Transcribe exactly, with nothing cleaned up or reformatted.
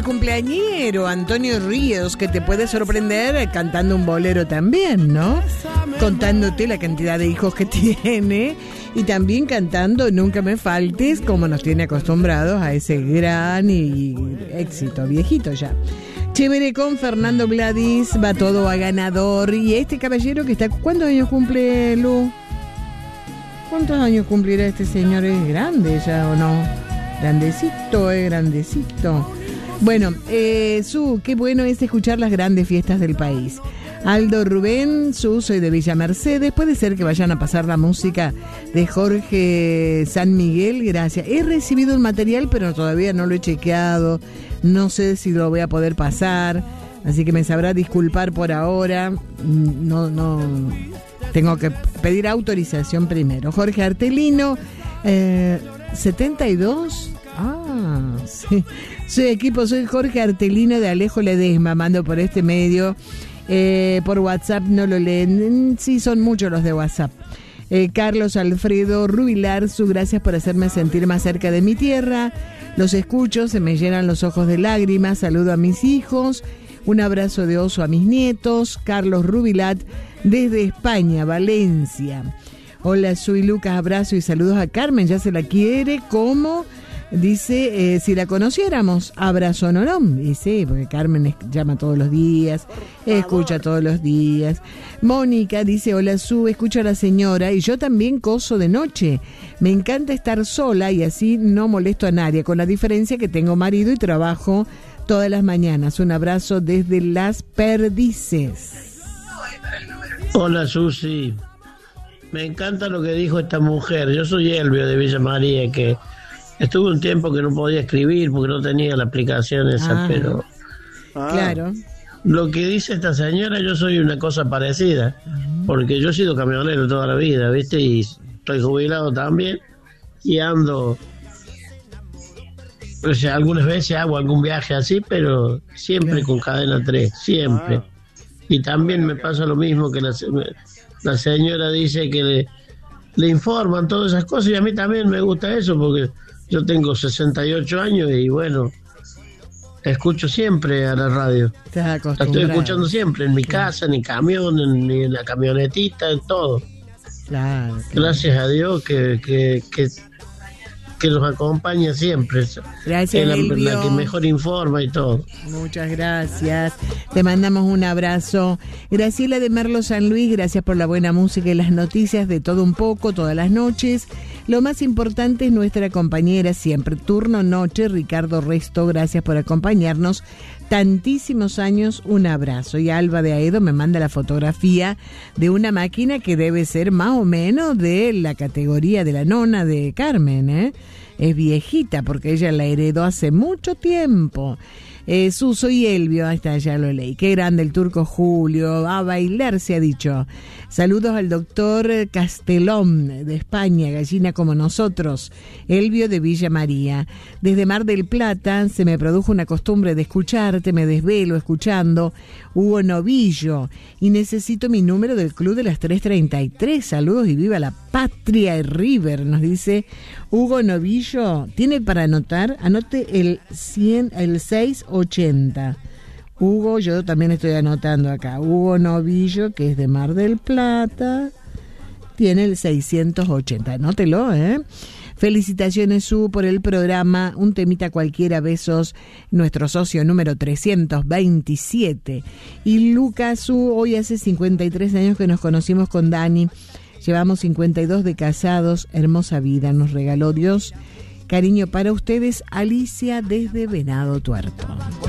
cumpleañero Antonio Ríos, que te puede sorprender cantando un bolero también, ¿no? Contándote la cantidad de hijos que tiene y también cantando Nunca me faltes, como nos tiene acostumbrados a ese gran y éxito, viejito ya. Chévere con Fernando Gladys, va todo a ganador. Y este caballero que está... ¿Cuántos años cumple, Lu? ¿Cuántos años cumplirá este señor? ¿Es grande ya o no? Grandecito, es grandecito. Bueno, eh, Su, qué bueno es escuchar las grandes fiestas del país. Aldo Rubén, Su, soy de Villa Mercedes. Puede ser que vayan a pasar la música de Jorge San Miguel, gracias. He recibido el material, pero todavía no lo he chequeado. No sé si lo voy a poder pasar, así que me sabrá disculpar por ahora. No, no, tengo que pedir autorización primero. Jorge Artelino, eh, setenta y dos. Ah, sí. Soy equipo, soy Jorge Artelino de Alejo Ledesma, mando por este medio. Eh, por WhatsApp no lo leen, sí, son muchos los de WhatsApp. Eh, Carlos Alfredo Rubilar, su gracias por hacerme sentir más cerca de mi tierra. Los escucho, se me llenan los ojos de lágrimas. Saludo a mis hijos, un abrazo de oso a mis nietos. Carlos Rubilat desde España, Valencia. Hola, soy Lucas, abrazo y saludos a Carmen, ya se la quiere como... Dice, eh, si la conociéramos, abrazo no, no. Dice, porque Carmen es, llama todos los días, escucha todos los días. Mónica dice, hola Su, escucho a la señora y yo también coso de noche. Me encanta estar sola y así no molesto a nadie, con la diferencia que tengo marido y trabajo todas las mañanas. Un abrazo desde Las Perdices. Hola Susi, me encanta lo que dijo esta mujer. Yo soy Elvio de Villa María, que... Estuve un tiempo que no podía escribir porque no tenía la aplicación esa, ah, pero... Ah. Claro. Lo que dice esta señora, yo soy una cosa parecida, porque yo he sido camionero toda la vida, ¿viste? Y estoy jubilado también, y ando... O sea, algunas veces hago algún viaje así, pero siempre claro. Con cadena tres, siempre. Ah. Y también me pasa lo mismo que la, la señora dice que le, le informan todas esas cosas, y a mí también me gusta eso, porque... Yo tengo sesenta y ocho años y bueno, escucho siempre a la radio. La estoy escuchando siempre, en mi claro. casa, en mi camión, en, en la camionetita, en todo. Claro, claro. Gracias a Dios que, que, que, que nos acompaña siempre. Gracias, es la, la que mejor informa y todo. Muchas gracias. Te mandamos un abrazo. Graciela de Merlo San Luis, gracias por la buena música y las noticias de todo un poco, todas las noches. Lo más importante es nuestra compañera siempre, turno noche, Ricardo Resto, gracias por acompañarnos tantísimos años, un abrazo. Y Alba de Aedo me manda la fotografía de una máquina que debe ser más o menos de la categoría de la nona de Carmen, ¿eh? Es viejita porque ella la heredó hace mucho tiempo. Eh, Su, soy Elvio, ahí está, ya lo leí. Qué grande el turco Julio, a bailar se ha dicho. Saludos al doctor Castelón de España, gallina como nosotros. Elvio de Villa María. Desde Mar del Plata se me produjo una costumbre de escucharte, me desvelo escuchando. Hugo Novillo, y necesito mi número del club de las tres treinta y tres. Saludos y viva la patria y River, nos dice Hugo Novillo. ¿Tiene para anotar? Anote el cien, el seiscientos ochenta. Hugo, yo también estoy anotando acá. Hugo Novillo, que es de Mar del Plata, tiene el seiscientos ochenta. Anótelo, ¿eh? Felicitaciones, Su, por el programa. Un temita cualquiera, besos. Nuestro socio número trescientos veintisiete. Y Lucas, Su, hoy hace cincuenta y tres años que nos conocimos con Dani. Llevamos cincuenta y dos de casados. Hermosa vida nos regaló Dios. Cariño para ustedes, Alicia desde Venado Tuerto.